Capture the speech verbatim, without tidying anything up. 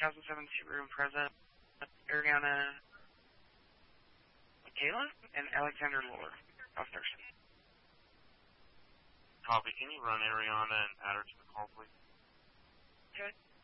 thousand seven Subaru Impreza, Ariana Michaela, and Alexander Lore. Off Thurston. Copy. Can you run Ariana and add her to the call, please? Okay.